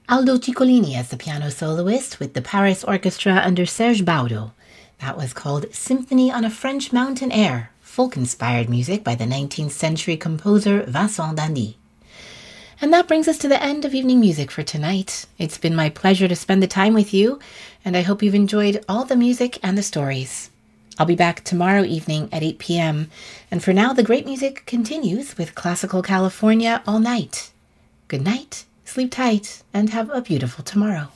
Aldo Ciccolini as the piano soloist with the Paris Orchestra under Serge Baudo. That was called Symphony on a French Mountain Air, folk-inspired music by the 19th century composer Vincent d'Indy. And that brings us to the end of evening music for tonight. It's been my pleasure to spend the time with you, and I hope you've enjoyed all the music and the stories. I'll be back tomorrow evening at 8 p.m., and for now the great music continues with Classical California all night. Good night, sleep tight, and have a beautiful tomorrow.